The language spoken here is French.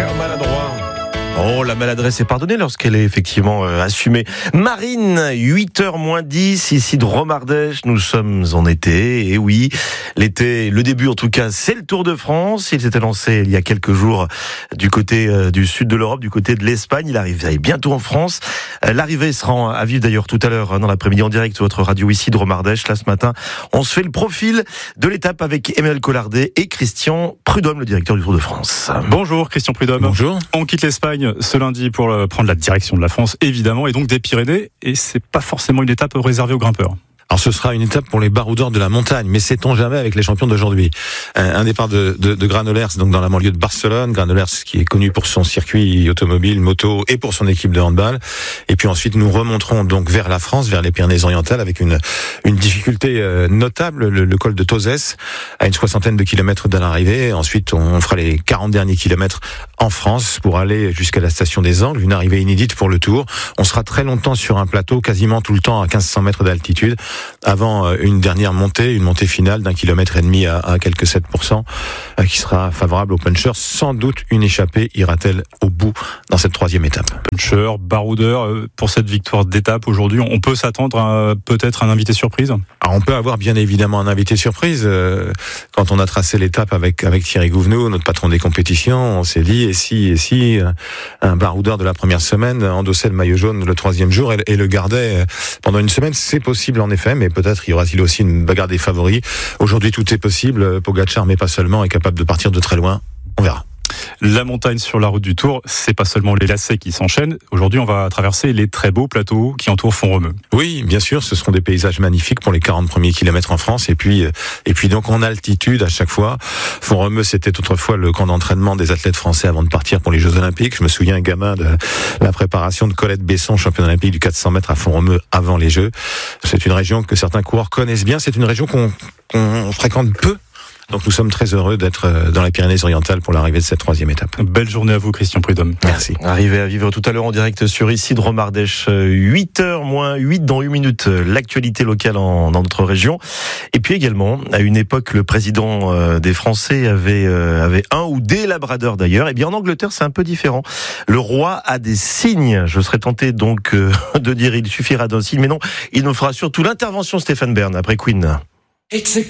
Cœur maladroit. Oh, la maladresse est pardonnée lorsqu'elle est effectivement assumée. Marine, 8h-10, ici de Romardèche, nous sommes en été, et oui, l'été, le début en tout cas, c'est le Tour de France. Il s'était lancé il y a quelques jours du côté du sud de l'Europe, du côté de l'Espagne. Il arrive bientôt en France. L'arrivée sera à vivre d'ailleurs tout à l'heure dans l'après-midi en direct sur votre radio ici de Romardèche. Là ce matin, on se fait le profil de l'étape avec Emmanuel Collardet et Christian Prudhomme, le directeur du Tour de France. Bonjour Christian Prudhomme. Bonjour. On quitte l'Espagne ce lundi pour prendre la direction de la France, évidemment, et donc des Pyrénées. Et c'est pas forcément une étape réservée aux grimpeurs. Alors ce sera une étape pour les baroudeurs de la montagne, mais sait-on jamais avec les champions d'aujourd'hui. Un départ de Granollers, donc dans la banlieue de Barcelone. Granollers qui est connu pour son circuit automobile, moto et pour son équipe de handball. Et puis ensuite nous remonterons donc vers la France, vers les Pyrénées-Orientales, avec une difficulté notable, le col de Tozès, à une 60aine de kilomètres de l'arrivée. Ensuite on fera les 40 derniers kilomètres en France pour aller jusqu'à la station des Angles, une arrivée inédite pour le Tour. On sera très longtemps sur un plateau, quasiment tout le temps à 1500 mètres d'altitude, avant une dernière montée, une montée finale d'1,5 km à quelques 7%, qui sera favorable aux punchers. Sans doute une échappée ira-t-elle au bout dans cette troisième étape. Puncher, baroudeur, pour cette victoire d'étape aujourd'hui, on peut s'attendre à peut-être un invité surprise? Alors on peut avoir bien évidemment un invité surprise. Quand on a tracé l'étape avec Thierry Gouvenou, notre patron des compétitions, on s'est dit, et si un baroudeur de la première semaine endossait le maillot jaune le troisième jour et le gardait pendant une semaine. C'est possible en effet, mais peut-être y aura-t-il aussi une bagarre des favoris. Aujourd'hui tout est possible, Pogačar mais pas seulement est capable de partir de très loin, on verra. La montagne sur la route du Tour, c'est pas seulement les lacets qui s'enchaînent. Aujourd'hui, on va traverser les très beaux plateaux qui entourent Font-Romeu. Oui, bien sûr, ce seront des paysages magnifiques pour les 40 premiers kilomètres en France. Et puis donc en altitude à chaque fois. Font-Romeu, c'était autrefois le camp d'entraînement des athlètes français avant de partir pour les Jeux Olympiques. Je me souviens, un gamin, de la préparation de Colette Besson, championne olympique du 400 mètres à Font-Romeu avant les Jeux. C'est une région que certains coureurs connaissent bien. C'est une région qu'on fréquente peu. Donc nous sommes très heureux d'être dans les Pyrénées-Orientales pour l'arrivée de cette troisième étape. Belle journée à vous Christian Prudhomme. Merci. Arrivé à vivre tout à l'heure en direct sur ici de Romardèche, 8h-8 dans 8 minutes, l'actualité locale dans notre région. Et puis également, à une époque, le président des Français avait un ou des labradors d'ailleurs. Et bien en Angleterre, c'est un peu différent. Le roi a des signes. Je serais tenté donc de dire il suffira d'un signe, mais non, il nous fera surtout l'intervention Stéphane Bern après Queen.